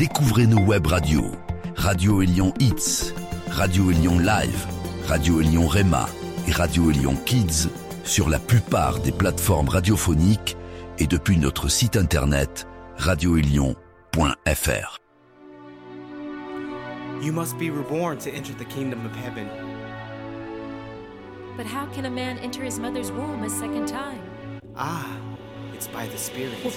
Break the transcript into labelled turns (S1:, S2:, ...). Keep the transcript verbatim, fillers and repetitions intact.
S1: Découvrez nos web radios. Radio Élion Hits, Radio Élion Live, Radio Élion Rema et Radio Élion Kids sur la plupart des plateformes radiophoniques et depuis notre site internet radio élion point f r.
S2: You must be reborn to enter the kingdom of heaven.
S3: But how can a man enter his mother's womb a second time?
S2: Ah, it's by the Spirit.